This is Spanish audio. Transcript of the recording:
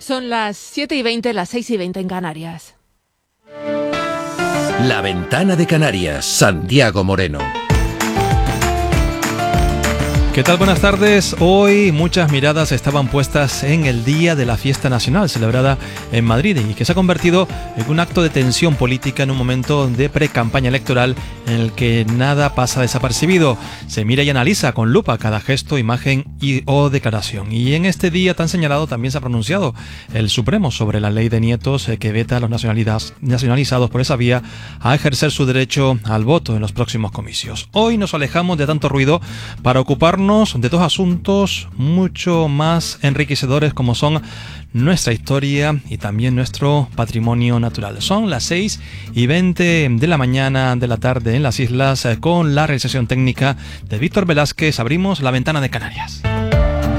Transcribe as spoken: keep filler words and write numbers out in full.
Son las siete y veinte, las seis y veinte en Canarias. La Ventana de Canarias, Santiago Moreno. ¿Qué tal? Buenas tardes. Hoy muchas miradas estaban puestas en el Día de la Fiesta Nacional, celebrada en Madrid, y que se ha convertido en un acto de tensión política en un momento de pre-campaña electoral en el que nada pasa desapercibido. Se mira y analiza con lupa cada gesto, imagen y o declaración. Y en este día tan señalado también se ha pronunciado el Supremo sobre la ley de nietos que veta a los nacionalizados por esa vía a ejercer su derecho al voto en los próximos comicios. Hoy nos alejamos de tanto ruido para ocuparnos de dos asuntos mucho más enriquecedores, como son nuestra historia y también nuestro patrimonio natural. Son las seis y veinte de la mañana de la tarde en las islas. Con la realización técnica de Víctor Velázquez abrimos La Ventana de Canarias.